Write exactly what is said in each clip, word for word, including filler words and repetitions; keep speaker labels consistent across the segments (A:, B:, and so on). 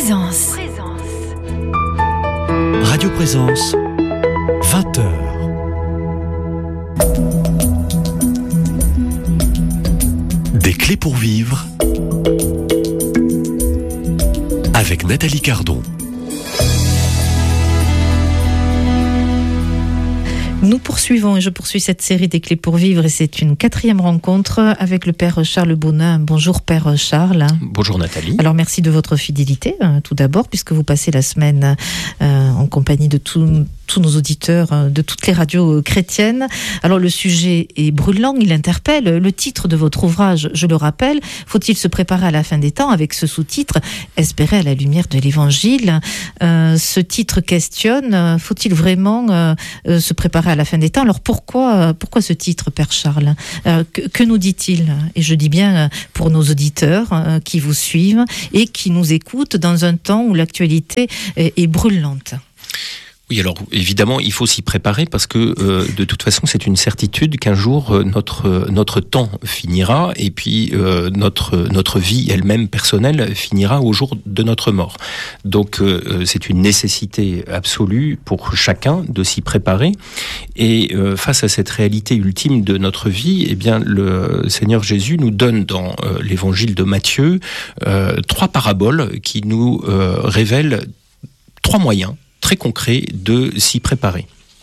A: Présence.
B: Radio Présence, vingt heures. Des clés pour vivre avec Nathalie Cardon.
C: Nous poursuivons et je poursuis cette série des clés pour vivre et c'est une quatrième rencontre avec le Père Charles Bonin. Bonjour Père Charles.
D: Bonjour Nathalie.
C: Alors merci de votre fidélité euh, tout d'abord puisque vous passez la semaine euh, en compagnie de tout, tous nos auditeurs euh, de toutes les radios chrétiennes. Alors le sujet est brûlant, il interpelle. Le titre de votre ouvrage, je le rappelle, faut-il se préparer à la fin des temps avec ce sous-titre Espérer à la lumière de l'Évangile. Euh, ce titre questionne, euh, faut-il vraiment euh, euh, se préparer à la fin des temps. Alors pourquoi, pourquoi ce titre, Père Charles ? euh, que, que nous dit-il ? Et je dis bien pour nos auditeurs euh, qui vous suivent et qui nous écoutent dans un temps où l'actualité est, est brûlante.
D: Oui, alors évidemment, il faut s'y préparer parce que euh, de toute façon, c'est une certitude qu'un jour euh, notre euh, notre temps finira et puis euh, notre notre vie elle-même personnelle finira au jour de notre mort. Donc euh, c'est une nécessité absolue pour chacun de s'y préparer. Et euh, face à cette réalité ultime de notre vie, eh bien le Seigneur Jésus nous donne dans euh, l'Évangile de Matthieu euh, trois paraboles qui nous euh, révèlent trois moyens très concret de s'y préparer.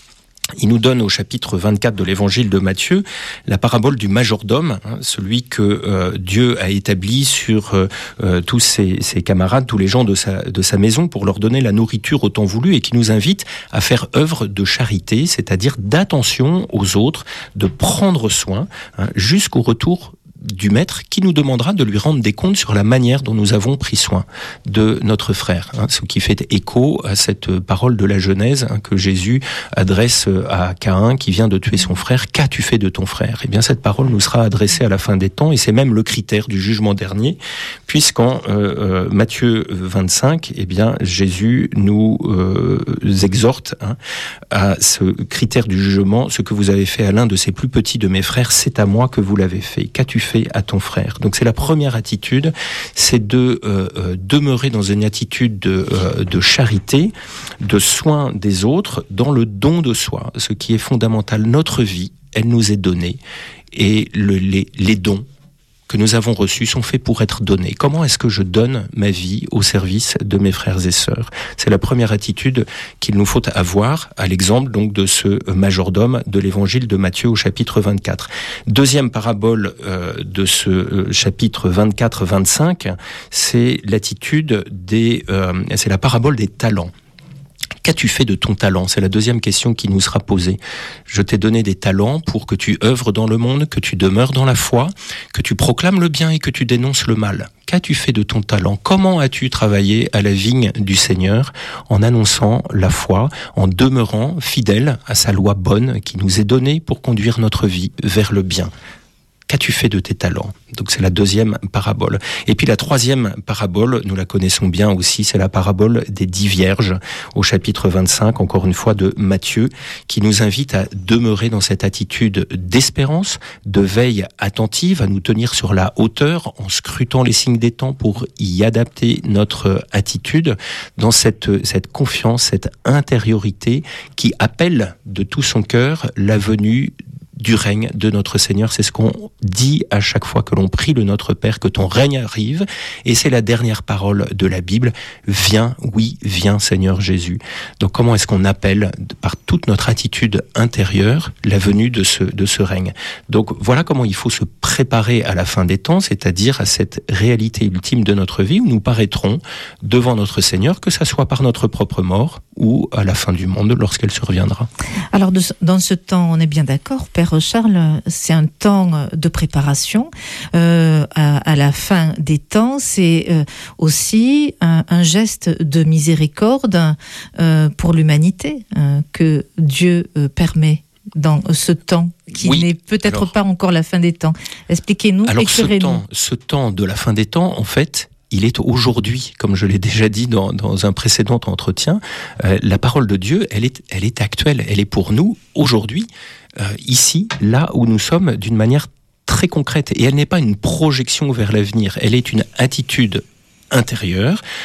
D: Il nous donne au chapitre vingt-quatre de l'évangile de Matthieu la parabole du majordome, hein, celui que euh, Dieu a établi sur euh, tous ses, ses camarades, tous les gens de sa, de sa maison pour leur donner la nourriture au temps voulu et qui nous invite à faire œuvre de charité, c'est-à-dire d'attention aux autres, de prendre soin hein, jusqu'au retour du maître qui nous demandera de lui rendre des comptes sur la manière dont nous avons pris soin de notre frère. Hein, ce qui fait écho à cette parole de la Genèse hein, que Jésus adresse à Caïn qui vient de tuer son frère. Qu'as-tu fait de ton frère ? Eh bien, cette parole nous sera adressée à la fin des temps et c'est même le critère du jugement dernier, puisqu'en euh, euh, Matthieu vingt-cinq, eh bien, Jésus nous euh, exhorte hein, à ce critère du jugement. Ce que vous avez fait à l'un de ces plus petits de mes frères, c'est à moi que vous l'avez fait. Qu'as-tu fait à ton frère ? Donc c'est la première attitude, c'est de euh, demeurer dans une attitude de, euh, de charité, de soin des autres, dans le don de soi, ce qui est fondamental. Notre vie, elle nous est donnée et le, les, les dons que nous avons reçus sont faits pour être donnés. Comment est-ce que je donne ma vie au service de mes frères et sœurs ? C'est la première attitude qu'il nous faut avoir, à l'exemple donc de ce majordome de l'évangile de Matthieu au chapitre vingt-quatre. Deuxième parabole euh, de ce euh, chapitre vingt-quatre vingt-cinq, c'est l'attitude des, euh, c'est la parabole des talents. Qu'as-tu fait de ton talent ? C'est la deuxième question qui nous sera posée. Je t'ai donné des talents pour que tu œuvres dans le monde, que tu demeures dans la foi, que tu proclames le bien et que tu dénonces le mal. Qu'as-tu fait de ton talent ? Comment as-tu travaillé à la vigne du Seigneur en annonçant la foi, en demeurant fidèle à sa loi bonne qui nous est donnée pour conduire notre vie vers le bien ? Qu'as-tu fait de tes talents ? Donc c'est la deuxième parabole. Et puis la troisième parabole, nous la connaissons bien aussi, c'est la parabole des dix vierges au chapitre vingt-cinq, encore une fois de Matthieu, qui nous invite à demeurer dans cette attitude d'espérance, de veille attentive, à nous tenir sur la hauteur en scrutant les signes des temps pour y adapter notre attitude dans cette, cette confiance, cette intériorité qui appelle de tout son cœur la venue du règne de notre Seigneur. C'est ce qu'on dit à chaque fois que l'on prie le Notre Père, que ton règne arrive. Et c'est la dernière parole de la Bible. Viens, oui, viens Seigneur Jésus. Donc comment est-ce qu'on appelle par toute notre attitude intérieure la venue de ce, de ce règne ? Donc voilà comment il faut se préparer à la fin des temps, c'est-à-dire à cette réalité ultime de notre vie où nous paraîtrons devant notre Seigneur, que ça soit par notre propre mort ou à la fin du monde lorsqu'elle surviendra.
C: Alors de, dans ce temps, on est bien d'accord, Père Charles, c'est un temps de préparation. Euh, à, à la fin des temps, c'est euh, aussi un, un geste de miséricorde euh, pour l'humanité euh, que Dieu euh, permet dans ce temps qui oui, n'est peut-être alors, pas encore la fin des temps. Expliquez-nous,
D: alors
C: éclairez-nous.
D: Ce temps, ce temps de la fin des temps, en fait, il est aujourd'hui, comme je l'ai déjà dit dans, dans un précédent entretien, euh, la parole de Dieu, elle est, elle est actuelle, elle est pour nous aujourd'hui, euh, ici, là où nous sommes, d'une manière très concrète. Et elle n'est pas une projection vers l'avenir, elle est une attitude intérieure,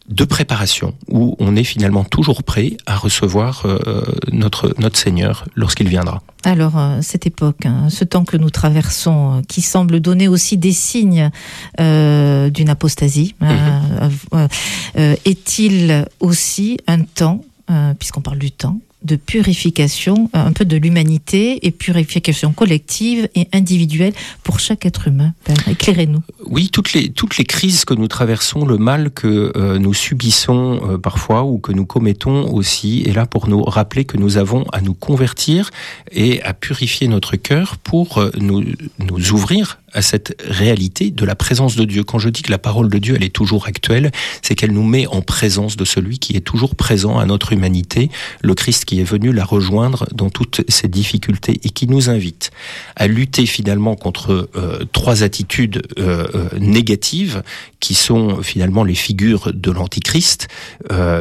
D: de préparation, où on est finalement toujours prêt à recevoir euh, notre, notre Seigneur lorsqu'il viendra.
C: Alors, euh, cette époque, hein, ce temps que nous traversons, euh, qui semble donner aussi des signes euh, d'une apostasie, mmh. euh, euh, est-il aussi un temps, euh, puisqu'on parle du temps, de purification, un peu de l'humanité et purification collective et individuelle pour chaque être humain? Père, éclairez-nous.
D: Oui, toutes les, toutes les crises que nous traversons, le mal que euh, nous subissons euh, parfois ou que nous commettons aussi est là pour nous rappeler que nous avons à nous convertir et à purifier notre cœur pour euh, nous, nous ouvrir à cette réalité de la présence de Dieu. Quand je dis que la parole de Dieu, elle est toujours actuelle, c'est qu'elle nous met en présence de celui qui est toujours présent à notre humanité, le Christ qui est venu la rejoindre dans toutes ses difficultés et qui nous invite à lutter finalement contre euh, trois attitudes euh, euh, négatives qui sont finalement les figures de l'Antichrist. Euh,